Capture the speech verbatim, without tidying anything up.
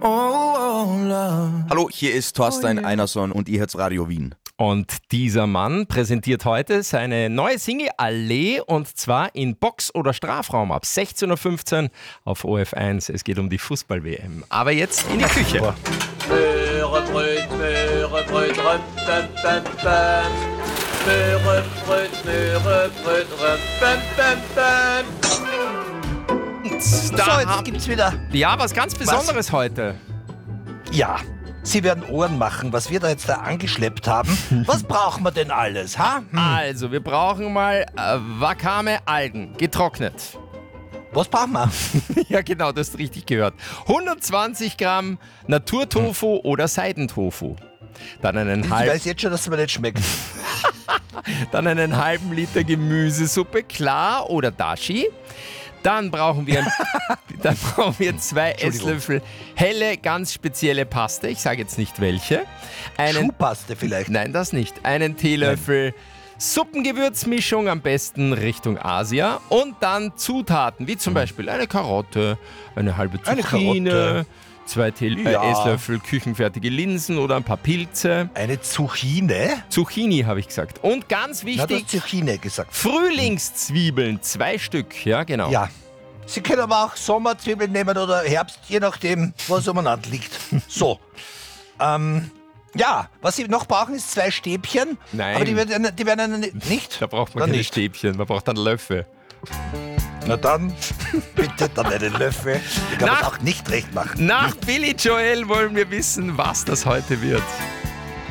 Oh, oh, love. Hallo, hier ist Thorstein Oh, yeah. Einerson und ihr hört's Radio Wien. Und dieser Mann präsentiert heute seine neue Single Allee und zwar in Box- oder Strafraum ab sechzehn Uhr fünfzehn auf O F eins. Es geht um die Fußball-W M. Aber jetzt in die Küche. Smørrebrød, smørrebrød, røm, bam, bam, bam. Smørrebrød, smørrebrød, røm, bam, bam, bam. Da So, jetzt haben- gibt's wieder. Ja, was ganz Besonderes heute. Ja, Sie werden Ohren machen, was wir da jetzt da angeschleppt haben. Was brauchen wir denn alles, ha? Hm. Also, wir brauchen mal äh, Wakame Algen, getrocknet. Was brauchen wir? Ja, genau, du hast richtig gehört. hundertzwanzig Gramm Naturtofu oder Seidentofu. Dann einen, Ich halb, weiß jetzt schon, dass es mir nicht schmeckt. dann einen halben Liter Gemüsesuppe, klar, oder Dashi. Dann brauchen wir, dann brauchen wir zwei Esslöffel helle, ganz spezielle Paste. Ich sage jetzt nicht welche. Einen, Schuhpaste vielleicht. nein, das nicht. Einen Teelöffel Suppengewürzmischung, am besten Richtung Asia. Und dann Zutaten, wie zum Beispiel eine Karotte, eine halbe Eine Zucchine, Karotte. zwei Teel Ja. äh, Esslöffel küchenfertige Linsen oder ein paar Pilze. Eine Zucchine? Zucchini habe ich gesagt. Und ganz Na, du wichtig, hast Zucchine gesagt. Frühlingszwiebeln, zwei Stück. Ja, genau. Ja. Sie können aber auch Sommerzwiebeln nehmen oder Herbst, je nachdem, was umeinander liegt. So. Ähm, ja, was Sie noch brauchen, ist zwei Stäbchen. Nein. Aber die werden, die werden nicht. Da braucht man Dann keine nicht. Stäbchen, man braucht einen Löffel. Na dann, bitte dann einen Löffel. Ich kann Nach- das auch nicht recht machen. Nach Billy Joel wollen wir wissen, was das heute wird.